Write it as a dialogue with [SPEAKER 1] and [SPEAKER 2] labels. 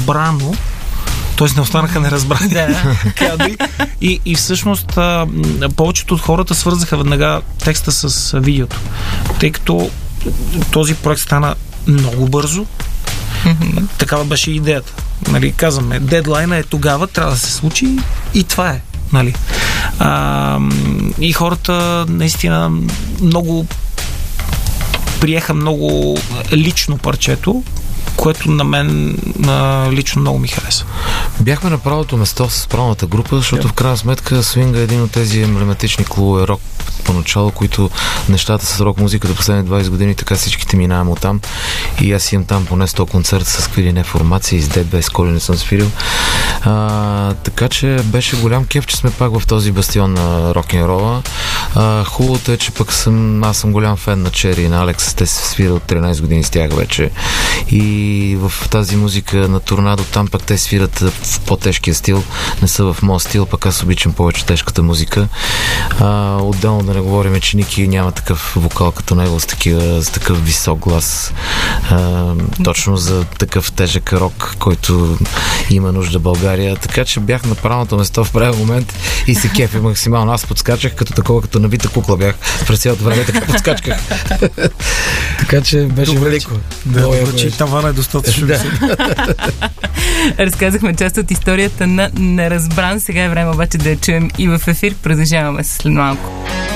[SPEAKER 1] неразбрано, т.е. не останаха неразбрани кадри. И всъщност повечето от хората свързаха веднага текста с видеото, тъй като този проект стана много бързо. Такава беше идеята. Нали, казваме, дедлайна е тогава, трябва да се случи и това е. Нали. И хората наистина много приеха много лично парчето, което на мен лично много ми хареса.
[SPEAKER 2] Бяхме на правото место с правилната група, защото в крайна сметка свинга е един от тези емблематични клубове рок поначало, които нещата с рок музиката последните 20 години, така всичките минаваме оттам. И аз имам там поне 100 концерта с какви ли не формации, с Dead без Коли не съм свирил. Така че беше голям кеф, че сме пак в този бастион на рок-н-рола. Хубавото е, че пък аз съм голям фен на Чери и на Алекс. Те се свират от 13 години с тях вече. И в тази музика на Торнадо, там пък те свират в по-тежкия стил, не са в моят стил, пък аз обичам повече тежката музика. Отделно да не говорим, че Ники няма такъв вокал като него с такъв висок глас. Точно за такъв тежък рок, който има нужда България. Така че бях на правилното место в правил момент и се кефи максимално. Аз подскачах като набита кукла бях през цялото време, така подскачках. Така че беше велико.
[SPEAKER 1] Че тавана е достатъчно.
[SPEAKER 3] Разказахме част от историята на Неразбран. Сега е време обаче да я чуем и в ефир. Продължаваме след малко.